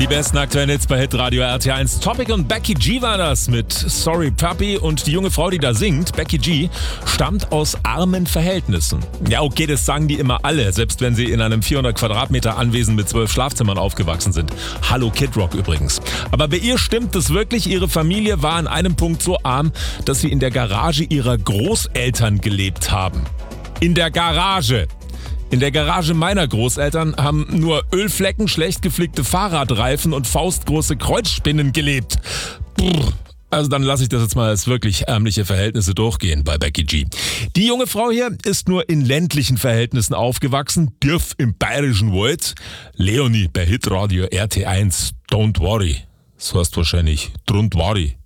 Die besten aktuellen Hits bei Hitradio RT1. Topic und Becky G war das mit Sorry Puppy. Und die junge Frau, die da singt, Becky G, stammt aus armen Verhältnissen. Ja, okay, das sagen die immer alle, selbst wenn sie in einem 400 Quadratmeter Anwesen mit 12 Schlafzimmern aufgewachsen sind. Hallo Kid Rock übrigens. Aber bei ihr stimmt es wirklich, ihre Familie war an einem Punkt so arm, dass sie in der Garage ihrer Großeltern gelebt haben. In der Garage! In der Garage meiner Großeltern haben nur Ölflecken, schlecht geflickte Fahrradreifen und faustgroße Kreuzspinnen gelebt. Also dann lasse ich das jetzt mal als wirklich ärmliche Verhältnisse durchgehen bei Becky G. Die junge Frau hier ist nur in ländlichen Verhältnissen aufgewachsen, Dürf im bayerischen Wald. Leonie bei Hitradio RT1, Don't Worry. Das heißt wahrscheinlich Don't Worry.